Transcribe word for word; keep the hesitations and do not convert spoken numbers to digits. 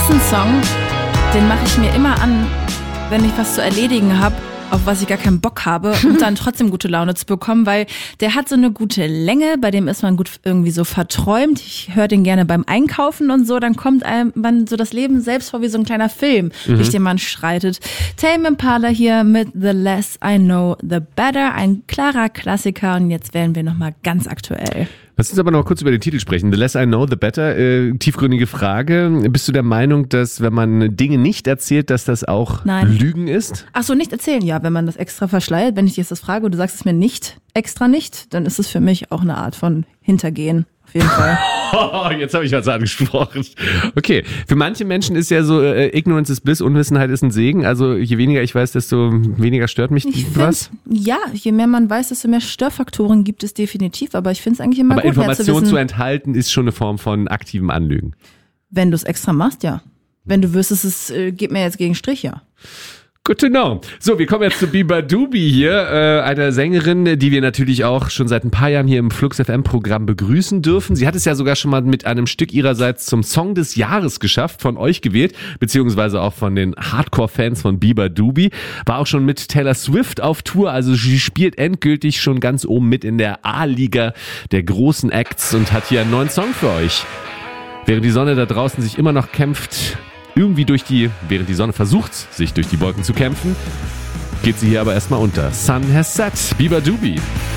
ist ein Song, den mache ich mir immer an, wenn ich was zu erledigen habe, auf was ich gar keinen Bock habe, um dann trotzdem gute Laune zu bekommen, weil der hat so eine gute Länge, bei dem ist man gut irgendwie so verträumt. Ich höre den gerne beim Einkaufen und so, dann kommt einem man so das Leben selbst vor wie so ein kleiner Film, mhm. durch den man schreitet. Tame Impala hier mit The Less I Know, The Better, ein klarer Klassiker und jetzt werden wir nochmal ganz aktuell. Lass uns aber noch kurz über den Titel sprechen. The less I know, the better. Äh, tiefgründige Frage. Bist du der Meinung, dass wenn man Dinge nicht erzählt, dass das auch Nein. Lügen ist? Ach so, nicht erzählen. Ja, wenn man das extra verschleiert, wenn ich dir jetzt das frage und du sagst es mir nicht, extra nicht, dann ist es für mich auch eine Art von Hintergehen. Auf jeden Fall. Jetzt habe ich was angesprochen. Okay, für manche Menschen ist ja so, äh, Ignorance is Bliss, Unwissenheit ist ein Segen. Also je weniger ich weiß, desto weniger stört mich ich was. Ja, je mehr man weiß, desto mehr Störfaktoren gibt es definitiv. Aber ich finde es eigentlich immer aber gut, Informationen zu, wissen, zu enthalten ist schon eine Form von aktivem Anlügen. Wenn du es extra machst, ja. Wenn du wüsstest, es äh, geht mir jetzt gegen Strich, ja. Good to know. So, wir kommen jetzt zu Biba Dubi hier, äh, einer Sängerin, die wir natürlich auch schon seit ein paar Jahren hier im Flux F M-Programm begrüßen dürfen. Sie hat es ja sogar schon mal mit einem Stück ihrerseits zum Song des Jahres geschafft, von euch gewählt, beziehungsweise auch von den Hardcore-Fans von Biba Dubi. War auch schon mit Taylor Swift auf Tour, also sie spielt endgültig schon ganz oben mit in der A-Liga der großen Acts und hat hier einen neuen Song für euch. Während die Sonne da draußen sich immer noch kämpft, irgendwie durch die, während die Sonne versucht, sich durch die Wolken zu kämpfen, geht sie hier aber erstmal unter. Sun has set. Biba Dubi.